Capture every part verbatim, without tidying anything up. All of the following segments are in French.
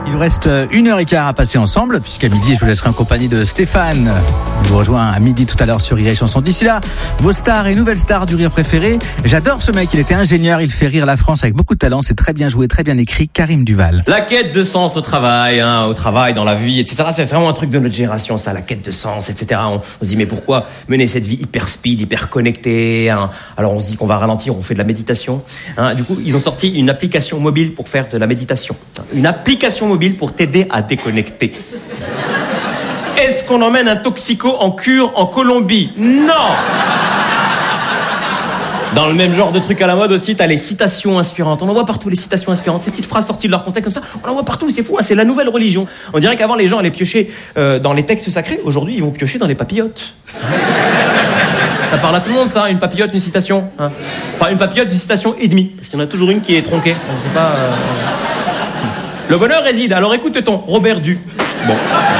Il nous reste une heure et quart à passer ensemble, puisqu'à midi, je vous laisserai en compagnie de Stéphane. Je vous rejoins à midi tout à l'heure sur Rire et Chanson. D'ici là, vos stars et nouvelles stars du rire préféré. J'adore ce mec, il était ingénieur, il fait rire la France avec beaucoup de talent, c'est très bien joué, très bien écrit, Karim Duval. La quête de sens au travail, hein, au travail, dans la vie, et cetera. C'est vraiment un truc de notre génération, ça, la quête de sens, et cetera. On, on se dit, mais pourquoi mener cette vie hyper speed, hyper connectée, hein? Alors on se dit qu'on va ralentir, on fait de la méditation. Hein. Du coup, ils ont sorti une application mobile pour faire de la méditation. Une application mobile pour t'aider à déconnecter. Est-ce qu'on emmène un toxico en cure en Colombie? Non. Dans le même genre de truc à la mode aussi, t'as les citations inspirantes. On en voit partout, les citations inspirantes. Ces petites phrases sorties de leur contexte comme ça, on en voit partout, c'est fou, hein, c'est la nouvelle religion. On dirait qu'avant, les gens allaient piocher euh, dans les textes sacrés. Aujourd'hui, ils vont piocher dans les papillotes. Ça parle à tout le monde, ça, une papillote, une citation. Hein. Enfin, une papillote, une citation et demie. Parce qu'il y en a toujours une qui est tronquée. On sait pas... Euh... Le bonheur réside, alors écoute-t-on, Robert Du. Bon.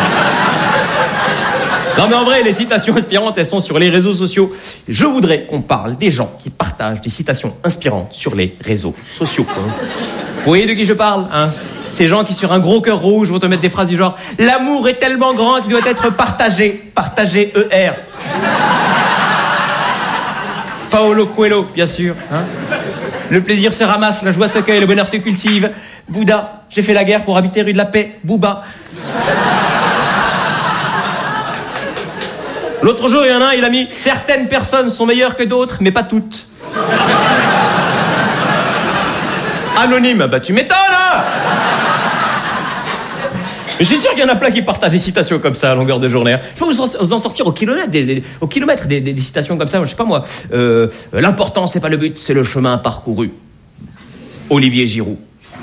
Non mais en vrai, les citations inspirantes, elles sont sur les réseaux sociaux. Je voudrais qu'on parle des gens qui partagent des citations inspirantes sur les réseaux sociaux. Hein. Vous voyez de qui je parle, hein? Ces gens qui, sur un gros cœur rouge, vont te mettre des phrases du genre « L'amour est tellement grand qu'il doit être partagé. Partagé E R. » Paolo Coelho, bien sûr. Hein. Le plaisir se ramasse, la joie se cueille, le bonheur se cultive. Bouddha, j'ai fait la guerre pour habiter rue de la Paix. Booba. L'autre jour, il y en a un, il a mis « Certaines personnes sont meilleures que d'autres, mais pas toutes. » Anonyme, bah tu m'étonnes, hein. Mais je suis sûr qu'il y en a plein qui partagent des citations comme ça à longueur de journée. Il faut vous en sortir au kilomètre des, des, au kilomètre des, des, des citations comme ça. Je sais pas moi. Euh, L'important, c'est pas le but, c'est le chemin parcouru. Olivier Giroud.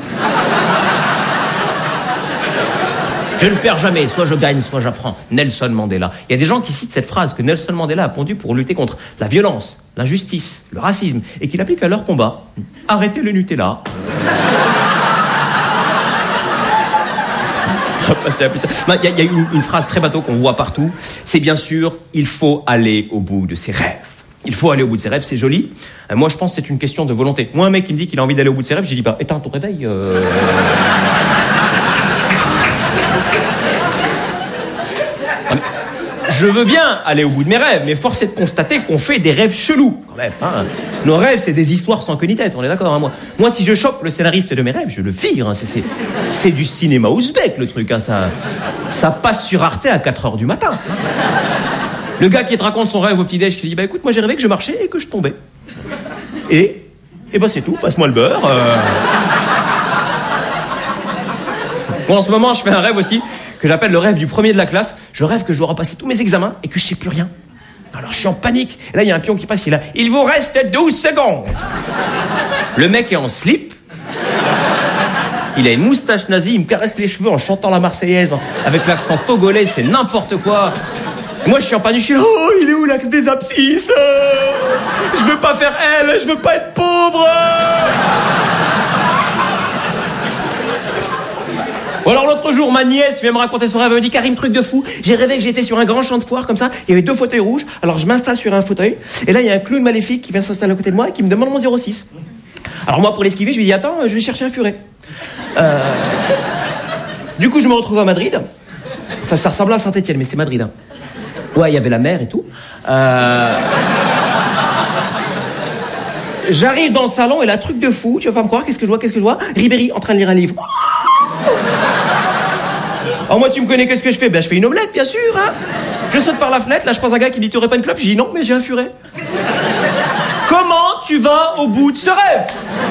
Je ne perds jamais, soit je gagne, soit j'apprends. Nelson Mandela. Il y a des gens qui citent cette phrase que Nelson Mandela a pondue pour lutter contre la violence, l'injustice, le racisme, et qu'il applique à leur combat. Arrêtez le Nutella. Il y a, y a une, une phrase très bateau qu'on voit partout. C'est bien sûr, il faut aller au bout de ses rêves. Il faut aller au bout de ses rêves, c'est joli. Euh, moi, je pense que c'est une question de volonté. Moi, un mec qui me dit qu'il a envie d'aller au bout de ses rêves, j'ai dit, bah, éteins ton réveil. Euh... Je veux bien aller au bout de mes rêves, mais force est de constater qu'on fait des rêves chelous, quand même. Hein. Nos rêves, c'est des histoires sans queue ni tête, on est d'accord, hein, moi. Moi, si je chope le scénariste de mes rêves, je le vire. Hein, c'est, c'est, c'est du cinéma ouzbek, le truc. Hein, ça, ça passe sur Arte à quatre heures du matin. Hein. Le gars qui te raconte son rêve au petit-déj, qui dit, bah écoute, moi j'ai rêvé que je marchais et que je tombais. Et, et bah c'est tout, passe-moi le beurre. Euh... Bon, en ce moment, je fais un rêve aussi, que j'appelle le rêve du premier de la classe. Je rêve que je dois repasser tous mes examens et que je sais plus rien. Alors je suis en panique. Et là, il y a un pion qui passe, il est là. Il vous reste douze secondes. Le mec est en slip. Il a une moustache nazie, il me caresse les cheveux en chantant la Marseillaise avec l'accent togolais, c'est n'importe quoi. Et moi, je suis en panique, je suis là. Oh, il est où l'axe des abscisses? Je veux pas faire elle, je veux pas être pauvre. Ou alors l'autre jour, ma nièce vient me raconter son rêve, elle me dit, Karim, truc de fou, j'ai rêvé que j'étais sur un grand champ de foire comme ça, il y avait deux fauteuils rouges, alors je m'installe sur un fauteuil, et là il y a un clown maléfique qui vient s'installer à côté de moi et qui me demande mon zéro six. Alors moi, pour l'esquiver, je lui dis, attends, je vais chercher un furet. Euh... Du coup, je me retrouve à Madrid, enfin ça ressemble à Saint-Etienne, mais c'est Madrid. Hein. Ouais, il y avait la mer et tout. Euh... J'arrive dans le salon et là, truc de fou, tu vas pas me croire, qu'est-ce que je vois, qu'est-ce que je vois? Ribéry en train de lire un livre. Alors moi, tu me connais, qu'est-ce que je fais? Ben, je fais une omelette, bien sûr, hein. Je saute par la fenêtre, là, je croise un gars qui me dit, t'aurais pas une clope? Je dis, non, mais j'ai un furet. Comment tu vas au bout de ce rêve?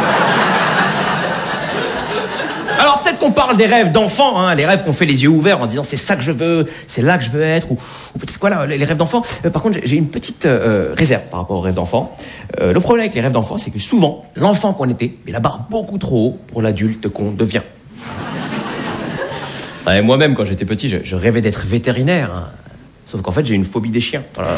Alors, peut-être qu'on parle des rêves d'enfants, hein, les rêves qu'on fait les yeux ouverts en disant, c'est ça que je veux, c'est là que je veux être, ou, ou peut-être, voilà, les, les rêves d'enfants. Euh, par contre, j'ai, j'ai une petite euh, réserve par rapport aux rêves d'enfants. Euh, le problème avec les rêves d'enfants, c'est que souvent, l'enfant qu'on était met la barre beaucoup trop haut pour l'adulte qu'on devient. Ouais, moi-même, quand j'étais petit, je, je rêvais d'être vétérinaire. Hein. Sauf qu'en fait, j'ai une phobie des chiens. Voilà.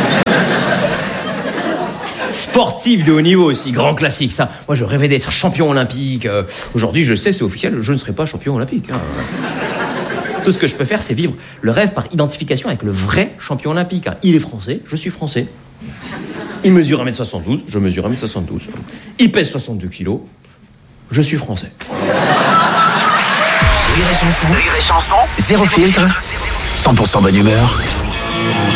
Sportif de haut niveau aussi, grand classique, ça. Moi, je rêvais d'être champion olympique. Euh, aujourd'hui, je sais, c'est officiel, je ne serai pas champion olympique. Hein. Tout ce que je peux faire, c'est vivre le rêve par identification avec le vrai champion olympique. Hein. Il est français, je suis français. Il mesure un mètre soixante-douze, je mesure un mètre soixante-douze. Il pèse soixante-deux kilos, je suis français. Rire et Rire et Chanson, zéro filtre, cent pour cent bonne humeur.